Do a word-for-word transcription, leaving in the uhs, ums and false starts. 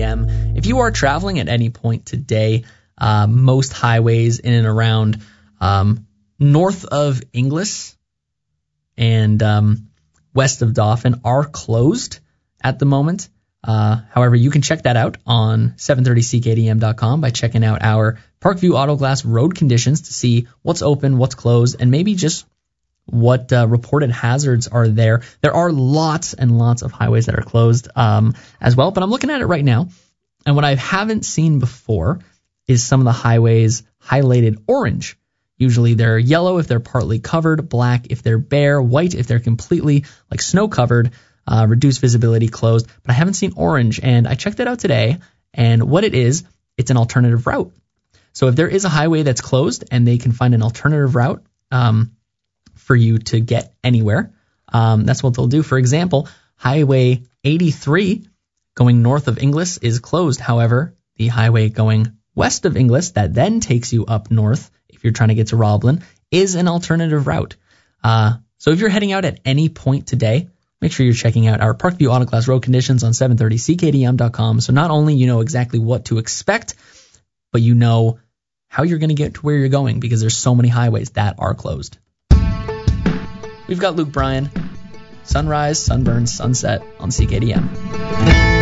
M. If you are traveling at any point today, uh, most highways in and around um, north of Inglis and um, west of Dauphin are closed at the moment. Uh, however, you can check that out on seven thirty C K D M dot com by checking out our Parkview Auto Glass road conditions to see what's open, what's closed, and maybe just what uh, reported hazards are there. There are lots and lots of highways that are closed um, as well, but I'm looking at it right now, and what I haven't seen before is some of the highways highlighted orange. Usually they're yellow if they're partly covered, black if they're bare, white if they're completely like snow covered, uh, reduced visibility, closed, but I haven't seen orange, and I checked it out today, and what it is, it's an alternative route. So if there is a highway that's closed and they can find an alternative route um, for you to get anywhere, um, that's what they'll do. For example, Highway eighty-three going north of Inglis is closed. However, the highway going west of Inglis that then takes you up north, if you're trying to get to Roblin, is an alternative route. Uh, so if you're heading out at any point today, make sure you're checking out our Parkview Auto Glass road conditions on seven thirty C K D M dot com. So not only you know exactly what to expect, but you know how you're going to get to where you're going because there's so many highways that are closed. We've got Luke Bryan, sunrise, sunburn, sunset on C K D M.